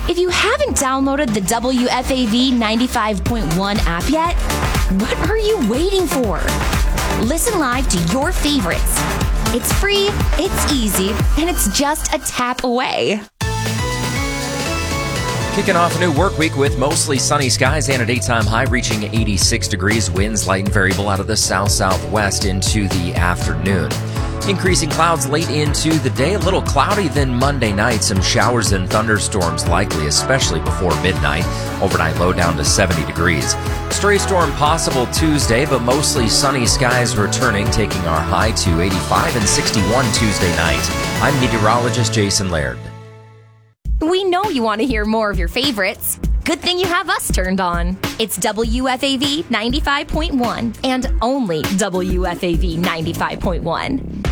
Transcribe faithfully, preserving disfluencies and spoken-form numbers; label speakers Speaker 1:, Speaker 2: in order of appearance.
Speaker 1: If you haven't downloaded the W F A V ninety-five point one app yet, what are you waiting for? Listen live to your favorites. It's free, it's easy, and it's just a tap away.
Speaker 2: Kicking off a new work week with mostly sunny skies and a daytime high reaching eighty-six degrees. Winds light and variable out of the south-southwest into the afternoon. Increasing clouds late into the day. A little cloudy then Monday night. Some showers and thunderstorms likely, especially before midnight. Overnight low down to seventy degrees. Stray storm possible Tuesday, but mostly sunny skies returning, taking our high to eighty-five and sixty-one Tuesday night. I'm meteorologist Jason Laird.
Speaker 1: We know you want to hear more of your favorites. Good thing you have us turned on. It's W F A V ninety-five point one and only W F A V ninety-five point one.